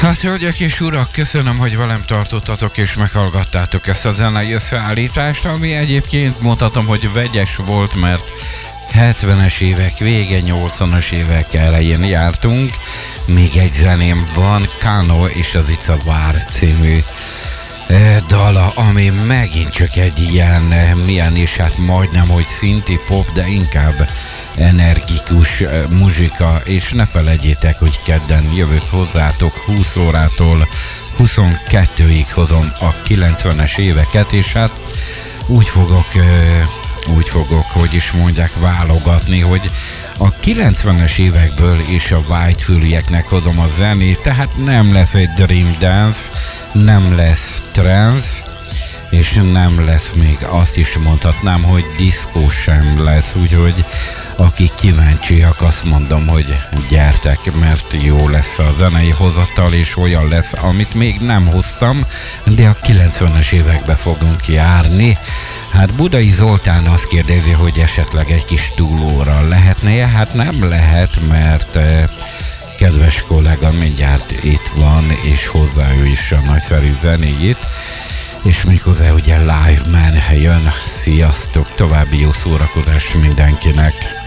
Hát, hölgyek és urak, köszönöm, hogy velem tartottatok és meghallgattátok ezt a zenei összeállítást, ami egyébként mondhatom, hogy vegyes volt, mert 70-es évek vége, 80-as évek elején jártunk. Még egy zeném van, Kano és az It's a War című dala, ami megint csak egy ilyen, milyen is, hát majdnem, hogy szinti pop, de inkább energikus muzsika, és ne felejtjétek, hogy kedden jövök hozzátok 20 órától 22-ig hozom a 90-es éveket, és hát úgy fogok, hogy is mondják, válogatni, hogy a 90-es évekből is a vágyfülűeknek hozom a zenét, tehát nem lesz egy Dream Dance, nem lesz trance, és nem lesz még, azt is mondhatnám, hogy diszkó sem lesz, úgyhogy akik kíváncsiak, azt mondom, hogy gyertek, mert jó lesz a zenei hozatal, és olyan lesz, amit még nem hoztam, de a 90-es évekbe fogunk járni. Hát Budai Zoltán azt kérdezi, hogy esetleg egy kis túlóra lehetne. Hát nem lehet, mert kedves kollega mindjárt itt van, és hozzá ő is a nagyszerű zenéjét, és méghozzá ugye Live Man jön. Sziasztok, további jó szórakozást mindenkinek!